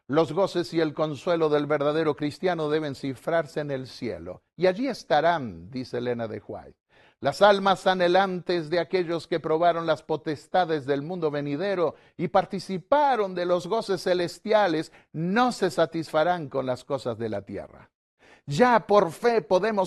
Los goces y el consuelo del verdadero cristiano deben cifrarse en el cielo. Y allí estarán, dice Elena de White, las almas anhelantes de aquellos que probaron las potestades del mundo venidero y participaron de los goces celestiales, no se satisfarán con las cosas de la tierra. Ya por fe podemos